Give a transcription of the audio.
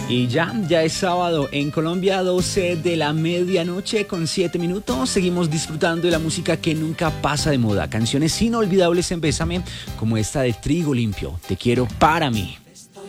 Y ya es sábado en Colombia, 12 de la medianoche con 7 minutos. Seguimos disfrutando de la música que nunca pasa de moda. Canciones inolvidables en Bésame, como esta de Trigo Limpio, Te quiero para mí.